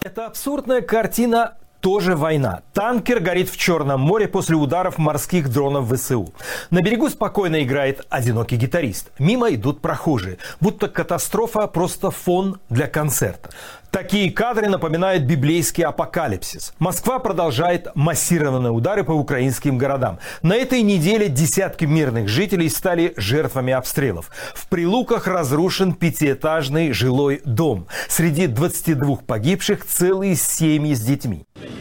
Эта абсурдная картина тоже война. Танкер горит в Черном море после ударов морских дронов ВСУ. На берегу спокойно играет одинокий гитарист. Мимо идут прохожие. Будто катастрофа просто фон для концерта. Такие кадры напоминают библейский апокалипсис. Москва продолжает массированные удары по украинским городам. На этой неделе десятки мирных жителей стали жертвами обстрелов. В Прилуках разрушен пятиэтажный жилой дом. Среди 22 погибших целые семьи с детьми.